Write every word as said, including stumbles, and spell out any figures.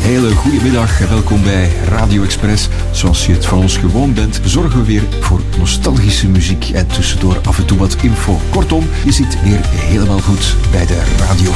hele goede middag en welkom bij Radio Express. Zoals je het van ons gewoon bent, zorgen we weer voor nostalgische muziek en tussendoor af en toe wat info. Kortom, je zit weer helemaal goed bij de radio.